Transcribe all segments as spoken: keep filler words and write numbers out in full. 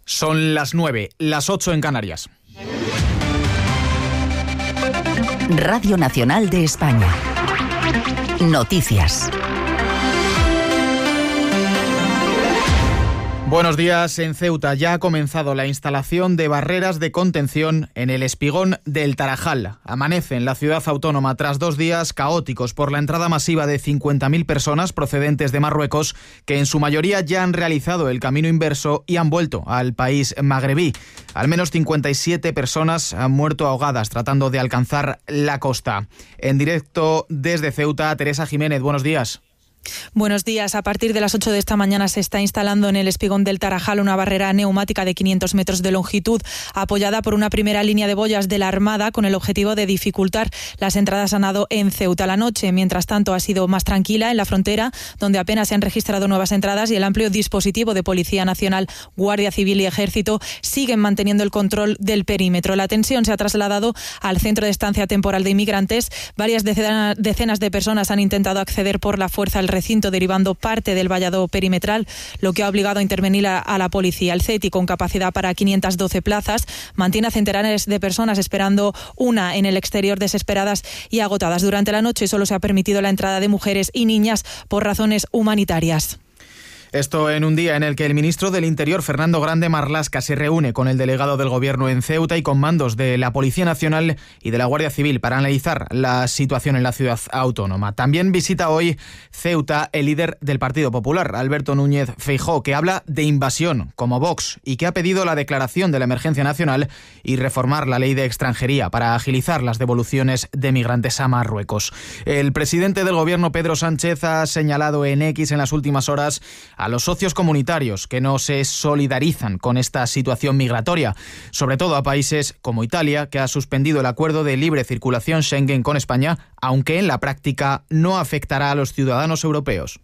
Son las nueve, las ocho en Canarias. Radio Nacional de España. Noticias. Buenos días. En Ceuta ya ha comenzado la instalación de barreras de contención en el espigón del Tarajal. Amanece en la ciudad autónoma tras dos días caóticos por la entrada masiva de cincuenta mil personas procedentes de Marruecos, que en su mayoría ya han realizado el camino inverso y han vuelto al país magrebí. Al menos cincuenta y siete personas han muerto ahogadas tratando de alcanzar la costa. En directo desde Ceuta, Teresa Jiménez, buenos días. Buenos días. A partir de las ocho de esta mañana se está instalando en el espigón del Tarajal una barrera neumática de quinientos metros de longitud, apoyada por una primera línea de boyas de la Armada con el objetivo de dificultar las entradas a nado en Ceuta. La noche, mientras tanto, ha sido más tranquila en la frontera, donde apenas se han registrado nuevas entradas y el amplio dispositivo de Policía Nacional, Guardia Civil y Ejército siguen manteniendo el control del perímetro. La tensión se ha trasladado al centro de estancia temporal de inmigrantes. Varias decenas de personas han intentado acceder por la fuerza al recinto, derivando parte del vallado perimetral, lo que ha obligado a intervenir a, a la policía. El CETI, con capacidad para quinientas doce plazas, mantiene a centenares de personas esperando una en el exterior, desesperadas y agotadas. Durante la noche solo se ha permitido la entrada de mujeres y niñas por razones humanitarias. Esto en un día en el que el ministro del Interior, Fernando Grande Marlaska, se reúne con el delegado del Gobierno en Ceuta y con mandos de la Policía Nacional y de la Guardia Civil para analizar la situación en la ciudad autónoma. También visita hoy Ceuta el líder del Partido Popular, Alberto Núñez Feijóo, que habla de invasión como Vox y que ha pedido la declaración de la emergencia nacional y reformar la ley de extranjería para agilizar las devoluciones de migrantes a Marruecos. El presidente del Gobierno, Pedro Sánchez, ha señalado en X en las últimas horas a los socios comunitarios que no se solidarizan con esta situación migratoria, sobre todo a países como Italia, que ha suspendido el acuerdo de libre circulación Schengen con España, aunque en la práctica no afectará a los ciudadanos europeos.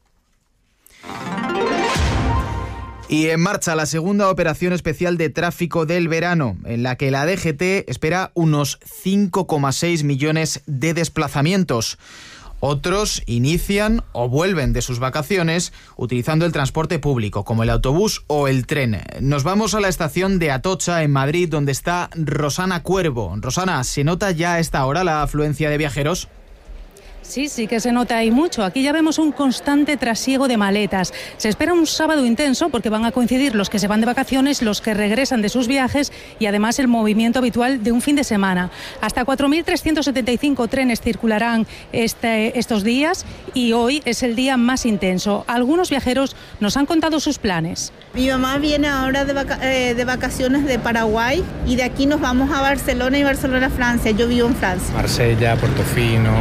Y en marcha la segunda operación especial de tráfico del verano, en la que la D G T espera unos cinco coma seis millones de desplazamientos. Otros inician o vuelven de sus vacaciones utilizando el transporte público, como el autobús o el tren. Nos vamos a la estación de Atocha, en Madrid, donde está Rosana Cuervo. Rosana, ¿se nota ya a esta hora la afluencia de viajeros? Sí, sí que se nota y mucho. Aquí ya vemos un constante trasiego de maletas. Se espera un sábado intenso porque van a coincidir los que se van de vacaciones, los que regresan de sus viajes y además el movimiento habitual de un fin de semana. Hasta cuatro mil trescientos setenta y cinco trenes circularán este, estos días y hoy es el día más intenso. Algunos viajeros nos han contado sus planes. Mi mamá viene ahora de, vaca- eh, de vacaciones de Paraguay y de aquí nos vamos a Barcelona y Barcelona a Francia. Yo vivo en Francia. Marsella, Portofino,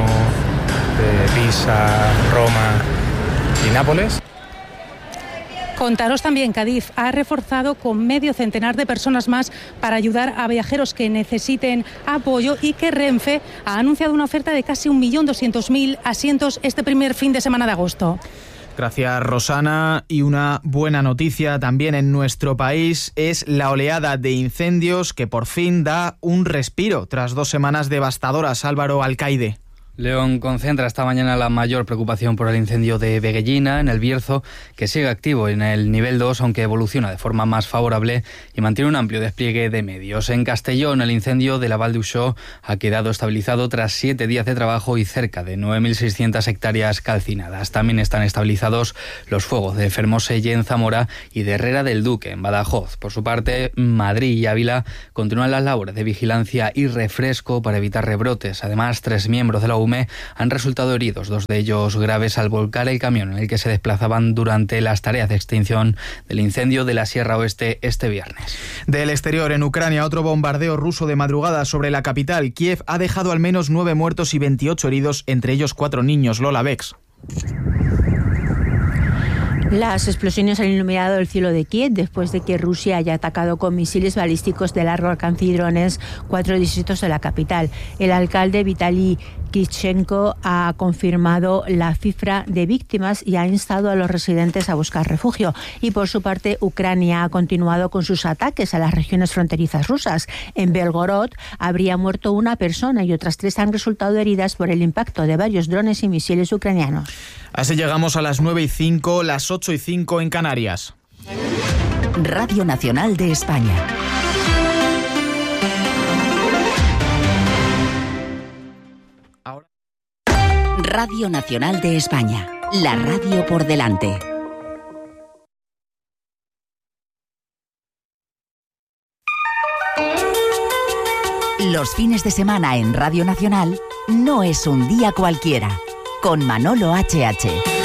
de Pisa, Roma y Nápoles. Contaros también, Cádiz ha reforzado con medio centenar de personas más para ayudar a viajeros que necesiten apoyo y que Renfe ha anunciado una oferta de casi un millón doscientos mil asientos este primer fin de semana de agosto. Gracias, Rosana. Y una buena noticia también en nuestro país es la oleada de incendios que por fin da un respiro tras dos semanas devastadoras. Álvaro Alcaide. León concentra esta mañana la mayor preocupación por el incendio de Veguellina, en el Bierzo, que sigue activo en el nivel dos, aunque evoluciona de forma más favorable y mantiene un amplio despliegue de medios. En Castellón, el incendio de la Val d'Uixó ha quedado estabilizado tras siete días de trabajo y cerca de nueve mil seiscientas hectáreas calcinadas. También están estabilizados los fuegos de Fermoselle en Zamora y de Herrera del Duque en Badajoz. Por su parte, Madrid y Ávila continúan las labores de vigilancia y refresco para evitar rebrotes. Además, tres miembros de la U M E han resultado heridos, dos de ellos graves, al volcar el camión en el que se desplazaban durante las tareas de extinción del incendio de la Sierra Oeste este viernes. Del exterior, en Ucrania, otro bombardeo ruso de madrugada sobre la capital. Kiev ha dejado al menos nueve muertos y veintiocho heridos, entre ellos cuatro niños. Lola Bex. Las explosiones han iluminado el cielo de Kiev después de que Rusia haya atacado con misiles balísticos de largo alcance y drones cuatro distritos de la capital. El alcalde Vitaly Klitschko ha confirmado la cifra de víctimas y ha instado a los residentes a buscar refugio. Y por su parte, Ucrania ha continuado con sus ataques a las regiones fronterizas rusas. En Belgorod habría muerto una persona y otras tres han resultado heridas por el impacto de varios drones y misiles ucranianos. Así llegamos a las nueve y cinco, las ocho y cinco en Canarias. Radio Nacional de España. Radio Nacional de España, la radio por delante. Los fines de semana en Radio Nacional no es un día cualquiera, con Manolo H H.